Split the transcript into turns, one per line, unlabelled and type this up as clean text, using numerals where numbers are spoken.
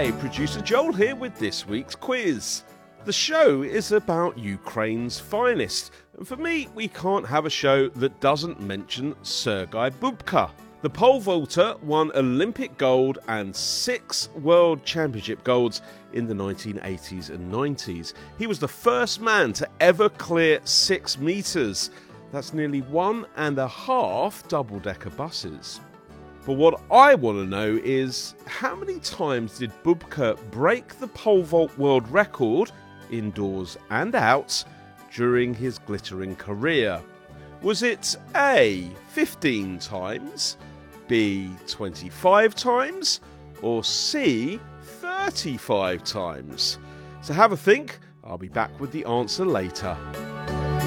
Hi, producer Joel here with this week's quiz. The show is about Ukraine's finest, and for me, we can't have a show that doesn't mention Sergei Bubka. The pole vaulter won Olympic gold and 6 World Championship golds in the 1980s and 90s. He was the first man to ever clear 6 metres. That's nearly 1.5 double-decker buses. But what I want to know is, how many times did Bubka break the pole vault world record, indoors and out, during his glittering career? Was it A, 15 times, B, 25 times, or C, 35 times? So have a think. I'll be back with the answer later.